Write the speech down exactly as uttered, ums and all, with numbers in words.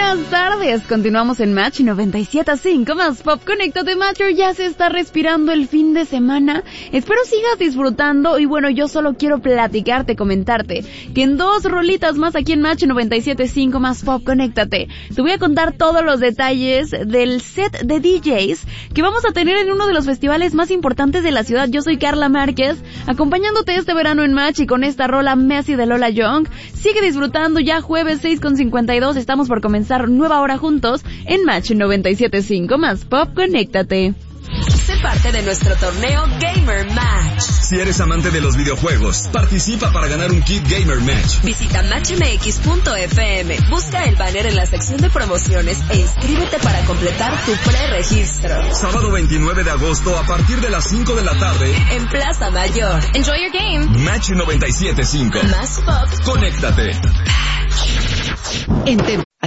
buenas tardes. Continuamos en Match noventa y siete punto cinco más Pop. Conéctate, Matcher. Ya se está respirando el fin de semana. Espero sigas disfrutando. Y bueno, yo solo quiero platicarte, comentarte que en dos rolitas más aquí en Match noventa y siete punto cinco más Pop, conéctate. Te voy a contar todos los detalles del set de D Js que vamos a tener en uno de los festivales más importantes de la ciudad. Yo soy Carla Márquez, acompañándote este verano en Match y con esta rola Messi de Lola Young. Sigue disfrutando, ya jueves seis con cincuenta y dos, estamos por comenzar nueva hora juntos en Match noventa y siete punto cinco más Pop, conéctate. Sé parte de nuestro torneo Gamer Match. Si eres amante de los videojuegos, participa para ganar un kit Gamer Match. Visita match m x punto f m, busca el banner en la sección de promociones e inscríbete para completar tu pre-registro. Sábado veintinueve de agosto a partir de las cinco de la tarde en Plaza Mayor. Enjoy your game. Match noventa y siete punto cinco. Más Pop. Conéctate. En